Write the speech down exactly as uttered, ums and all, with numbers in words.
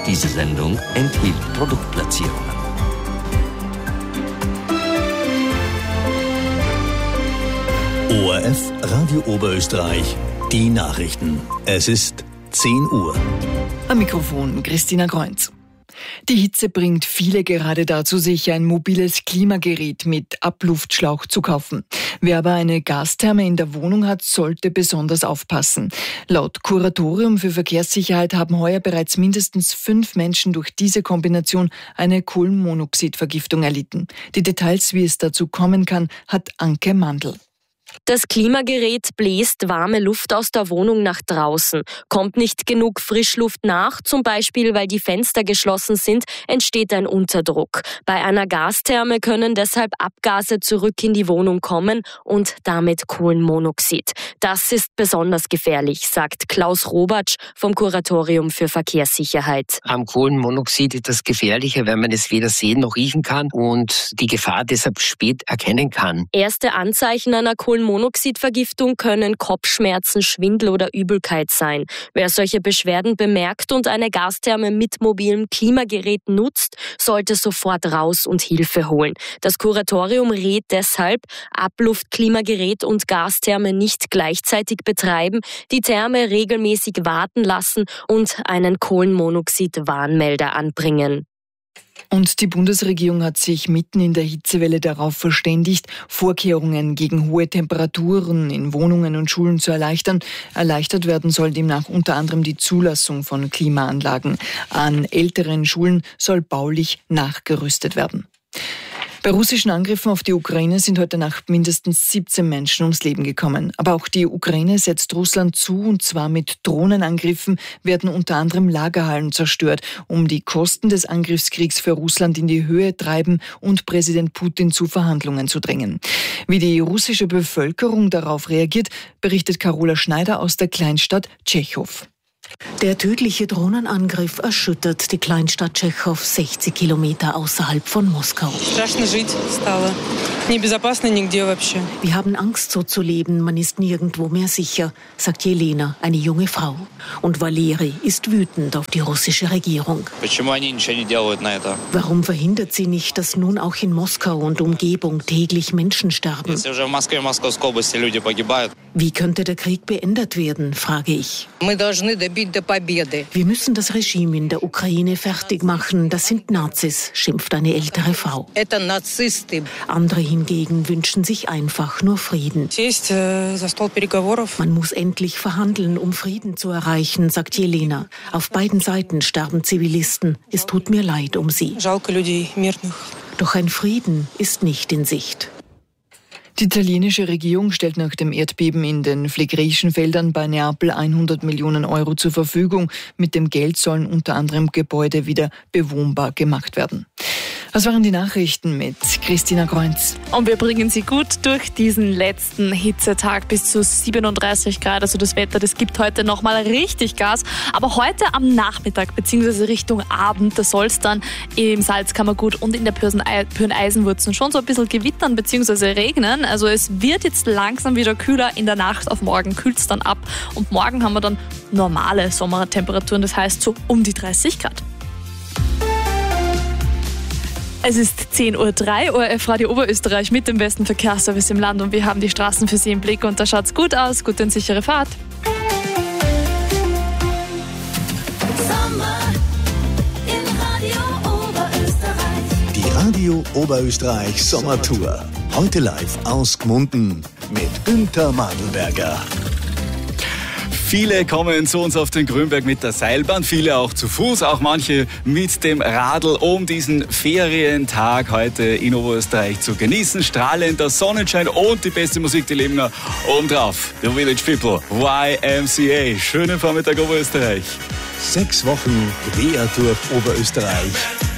Diese Sendung enthielt Produktplatzierungen. O R F Radio Oberösterreich, die Nachrichten. Es ist zehn Uhr. Am Mikrofon Christina Kreunz. Die Hitze bringt viele gerade dazu, sich ein mobiles Klimagerät mit Abluftschlauch zu kaufen. Wer aber eine Gastherme in der Wohnung hat, sollte besonders aufpassen. Laut Kuratorium für Verkehrssicherheit haben heuer bereits mindestens fünf Menschen durch diese Kombination eine Kohlenmonoxidvergiftung erlitten. Die Details, wie es dazu kommen kann, hat Anke Mandl. Das Klimagerät bläst warme Luft aus der Wohnung nach draußen. Kommt nicht genug Frischluft nach, zum Beispiel weil die Fenster geschlossen sind, entsteht ein Unterdruck. Bei einer Gastherme können deshalb Abgase zurück in die Wohnung kommen und damit Kohlenmonoxid. Das ist besonders gefährlich, sagt Klaus Robatsch vom Kuratorium für Verkehrssicherheit. Am Kohlenmonoxid ist das gefährlicher, weil man es weder sehen noch riechen kann und die Gefahr deshalb spät erkennen kann. Erste Anzeichen einer Kohlenmonoxidvergiftung können Kopfschmerzen, Schwindel oder Übelkeit sein. Wer solche Beschwerden bemerkt und eine Gastherme mit mobilem Klimagerät nutzt, sollte sofort raus und Hilfe holen. Das Kuratorium rät deshalb, Abluftklimagerät und Gastherme nicht gleichzeitig betreiben, die Therme regelmäßig warten lassen und einen Kohlenmonoxid-Warnmelder anbringen. Und die Bundesregierung hat sich mitten in der Hitzewelle darauf verständigt, Vorkehrungen gegen hohe Temperaturen in Wohnungen und Schulen zu erleichtern. Erleichtert werden soll demnach unter anderem die Zulassung von Klimaanlagen. An älteren Schulen soll baulich nachgerüstet werden. Bei russischen Angriffen auf die Ukraine sind heute Nacht mindestens siebzehn Menschen ums Leben gekommen. Aber auch die Ukraine setzt Russland zu, und zwar mit Drohnenangriffen werden unter anderem Lagerhallen zerstört, um die Kosten des Angriffskriegs für Russland in die Höhe treiben und Präsident Putin zu Verhandlungen zu drängen. Wie die russische Bevölkerung darauf reagiert, berichtet Carola Schneider aus der Kleinstadt Tschechow. Der tödliche Drohnenangriff erschüttert die Kleinstadt Tschechow, sechzig Kilometer außerhalb von Moskau. Wir haben Angst, so zu leben. Man ist nirgendwo mehr sicher, sagt Jelena, eine junge Frau. Und Valeri ist wütend auf die russische Regierung. Warum verhindert sie nicht, dass nun auch in Moskau und Umgebung täglich Menschen sterben? Wie könnte der Krieg beendet werden, frage ich. Wir müssen das Regime in der Ukraine fertig machen. Das sind Nazis, schimpft eine ältere Frau. Andere hingegen wünschen sich einfach nur Frieden. Man muss endlich verhandeln, um Frieden zu erreichen, sagt Jelena. Auf beiden Seiten sterben Zivilisten. Es tut mir leid um sie. Doch ein Frieden ist nicht in Sicht. Die italienische Regierung stellt nach dem Erdbeben in den phlegrischen Feldern bei Neapel hundert Millionen Euro zur Verfügung. Mit dem Geld sollen unter anderem Gebäude wieder bewohnbar gemacht werden. Das waren die Nachrichten mit Christina Kreunz. Und wir bringen Sie gut durch diesen letzten Hitzetag bis zu siebenunddreißig Grad. Also das Wetter, das gibt heute nochmal richtig Gas. Aber heute am Nachmittag bzw. Richtung Abend, da soll es dann im Salzkammergut und in der Pürneisenwurzen schon so ein bisschen gewittern bzw. regnen. Also es wird jetzt langsam wieder kühler. In der Nacht auf morgen kühlt es dann ab. Und morgen haben wir dann normale Sommertemperaturen, das heißt so um die dreißig Grad. Es ist zehn Uhr drei, O R F Radio Oberösterreich mit dem besten Verkehrsservice im Land und wir haben die Straßen für Sie im Blick und da schaut's gut aus. Gute und sichere Fahrt. Sommer in Radio Oberösterreich. Die Radio Oberösterreich Sommertour. Heute live aus Gmunden mit Günther Madelberger. Viele kommen zu uns auf den Grünberg mit der Seilbahn, viele auch zu Fuß, auch manche mit dem Radl, um diesen Ferientag heute in Oberösterreich zu genießen. Strahlender Sonnenschein und die beste Musik, die leben noch obendrauf. The Village People, Y M C A. Schönen Vormittag Oberösterreich. Sechs Wochen quer durch Oberösterreich.